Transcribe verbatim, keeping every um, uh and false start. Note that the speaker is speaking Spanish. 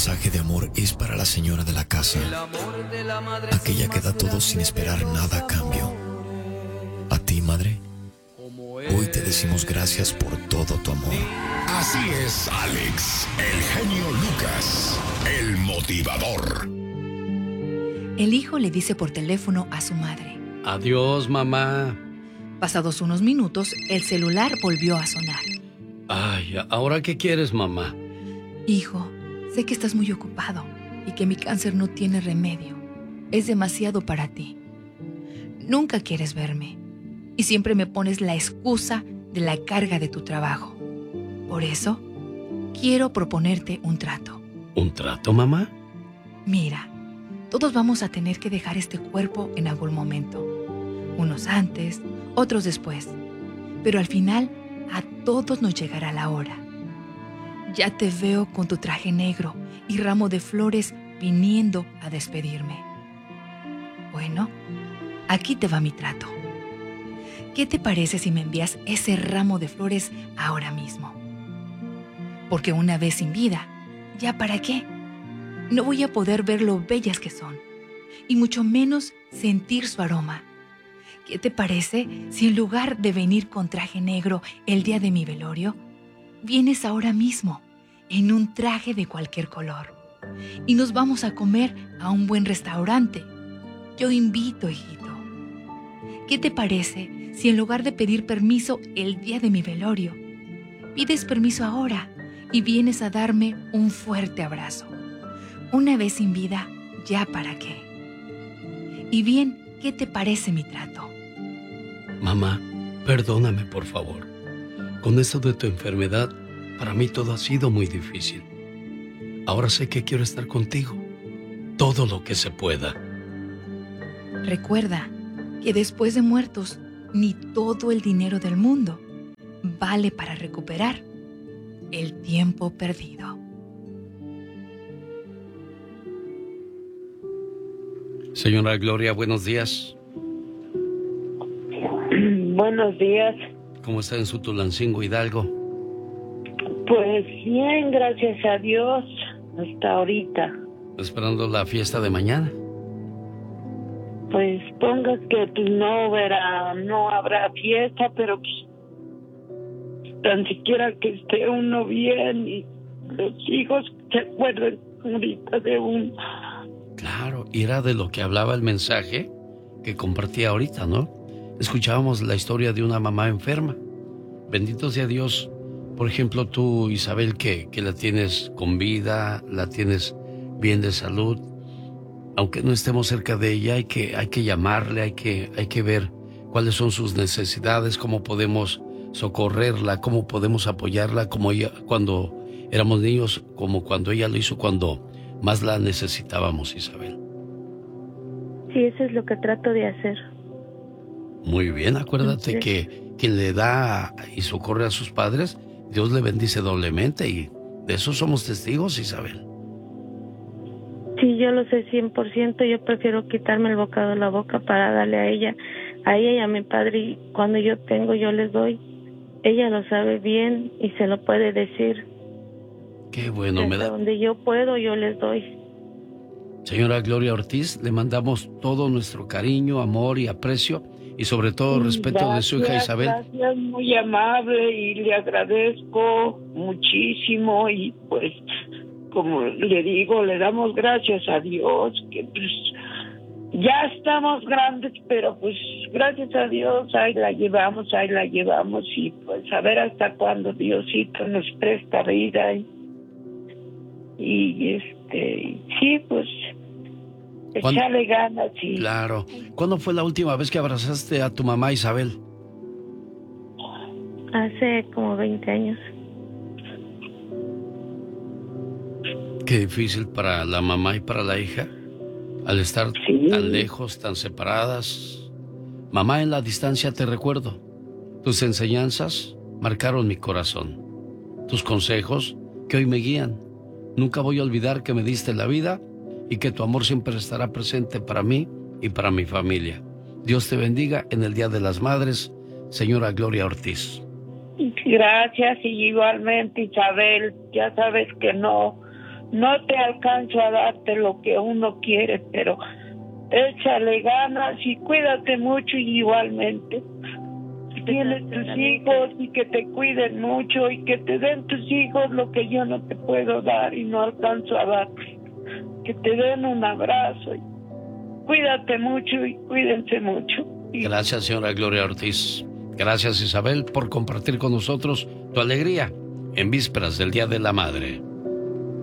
mensaje de amor es para la señora de la casa, aquella que da todo sin esperar nada a cambio. A ti, madre, hoy te decimos gracias por todo tu amor. Así es, Alex, el genio Lucas, el motivador. El hijo le dice por teléfono a su madre: Adiós, mamá. Pasados unos minutos, el celular volvió a sonar. Ay, ¿ahora qué quieres, mamá? Hijo, sé que estás muy ocupado y que mi cáncer no tiene remedio. Es demasiado para ti. Nunca quieres verme y siempre me pones la excusa de la carga de tu trabajo. Por eso, quiero proponerte un trato. ¿Un trato, mamá? Mira, todos vamos a tener que dejar este cuerpo en algún momento. Unos antes, otros después. Pero al final, a todos nos llegará la hora. Ya te veo con tu traje negro y ramo de flores viniendo a despedirme. Bueno, aquí te va mi trato. ¿Qué te parece si me envías ese ramo de flores ahora mismo? Porque una vez sin vida, ¿ya para qué? No voy a poder ver lo bellas que son, y mucho menos sentir su aroma. ¿Qué te parece si en lugar de venir con traje negro el día de mi velorio, vienes ahora mismo en un traje de cualquier color y nos vamos a comer a un buen restaurante? Yo invito, hijito. ¿Qué te parece si en lugar de pedir permiso el día de mi velorio, pides permiso ahora y vienes a darme un fuerte abrazo? Una vez sin vida, ¿ya para qué? Y bien, ¿qué te parece mi trato? Mamá, perdóname, por favor. Con esto de tu enfermedad, para mí todo ha sido muy difícil. Ahora sé que quiero estar contigo, todo lo que se pueda. Recuerda que después de muertos, ni todo el dinero del mundo vale para recuperar el tiempo perdido. Señora Gloria, buenos días. Buenos días. ¿Cómo está en su Tulancingo, Hidalgo? Pues bien, gracias a Dios, hasta ahorita. Esperando la fiesta de mañana. Pues ponga que pues, no verá, no habrá fiesta, pero pues, tan siquiera que esté uno bien y los hijos se acuerden ahorita de uno. Claro, y era de lo que hablaba el mensaje que compartía ahorita, ¿no? Escuchábamos la historia de una mamá enferma. Bendito sea Dios. Por ejemplo, tú, Isabel, que, que la tienes con vida, la tienes bien de salud. Aunque no estemos cerca de ella, hay que, hay que llamarle, hay que, hay que ver cuáles son sus necesidades, cómo podemos socorrerla, cómo podemos apoyarla, como ella cuando éramos niños, como cuando ella lo hizo cuando más la necesitábamos, Isabel. Sí, eso es lo que trato de hacer. Muy bien, acuérdate sí. que quien le da y socorre a sus padres, Dios le bendice doblemente, y de eso somos testigos, Isabel. Sí, yo lo sé cien por ciento. Yo prefiero quitarme el bocado de la boca para darle a ella, a ella y a mi padre, y cuando yo tengo yo les doy. Ella lo sabe bien y se lo puede decir. Qué bueno, Desde me da. donde yo puedo, yo les doy. Señora Gloria Ortiz, le mandamos todo nuestro cariño, amor y aprecio, y sobre todo respeto gracias, de su hija Isabel. Gracias, muy amable, y le agradezco muchísimo, y pues, como le digo, le damos gracias a Dios, que pues ya estamos grandes, pero pues gracias a Dios ahí la llevamos, ahí la llevamos, y pues a ver hasta cuándo Diosito nos presta vida, y, y este, sí, pues echarle ganas. Y... Claro. ¿Cuándo fue la última vez que abrazaste a tu mamá, Isabel? Hace como veinte años. Qué difícil para la mamá y para la hija, al estar sí. tan lejos, tan separadas. Mamá, en la distancia te recuerdo. Tus enseñanzas marcaron mi corazón. Tus consejos que hoy me guían. Nunca voy a olvidar que me diste la vida y que tu amor siempre estará presente para mí y para mi familia. Dios te bendiga en el Día de las Madres, señora Gloria Ortiz. Gracias, y igualmente, Isabel. Ya sabes que no, no te alcanzo a darte lo que uno quiere, pero échale ganas y cuídate mucho igualmente. Tienes tus hijos y que te cuiden mucho y que te den tus hijos lo que yo no te puedo dar y no alcanzo a dar. Que te den un abrazo. Y cuídate mucho y cuídense mucho. Gracias, señora Gloria Ortiz. Gracias, Isabel, por compartir con nosotros tu alegría en vísperas del Día de la Madre.